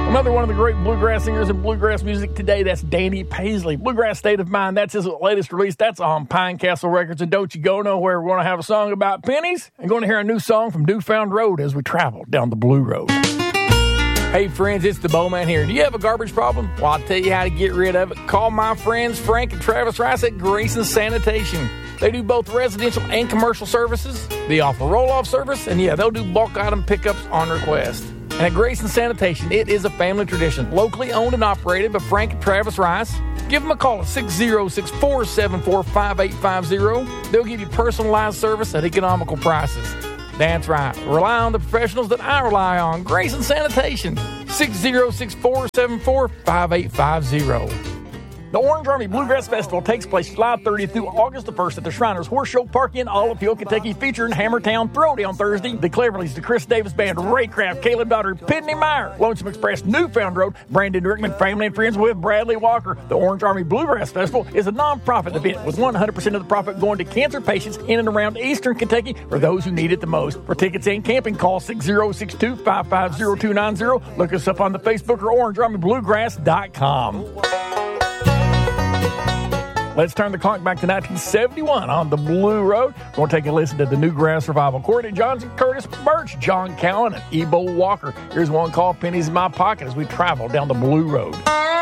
Another one of the great bluegrass singers in bluegrass music today, that's Danny Paisley. Bluegrass State of Mind, that's his latest release. That's on Pine Castle Records. And don't you go nowhere. We're going to have a song about pennies and going to hear a new song from Newfound Road as we travel down the Blue Road. Hey friends, it's the Bowman here. Do you have a garbage problem? Well, I'll tell you how to get rid of it. Call my friends Frank and Travis Rice at Grayson Sanitation. They do both residential and commercial services. They offer roll-off service, and they'll do bulk item pickups on request. And at Grayson Sanitation, it is a family tradition, locally owned and operated by Frank and Travis Rice. Give them a call at 606-474-5850. They'll give you personalized service at economical prices. That's right. Rely on the professionals that I rely on. Grayson Sanitation, 606-474-5850. The Orange Army Bluegrass Festival takes place July 30th through August the 1st at the Shriners Horse Show Park in Olive, Kentucky, featuring Hammertown Throwdown Thursday, the Cleverleys, the Chris Davis Band, Raycraft, Caleb Daughter, Pitney Meyer, Lonesome Express, Newfound Road, Brandon Rickman, Family and Friends with Bradley Walker. The Orange Army Bluegrass Festival is a non-profit event with 100% of the profit going to cancer patients in and around Eastern Kentucky for those who need it the most. For tickets and camping, call 6062-550-290. Look us up on the Facebook or OrangeArmyBluegrass.com. Let's turn the clock back to 1971 on the Blue Road. We're going to take a listen to the Newgrass Revival. Courtney Johnson, Curtis Birch, John Cowan, and Ebo Walker. Here's one called Pennies in My Pocket as we travel down the Blue Road.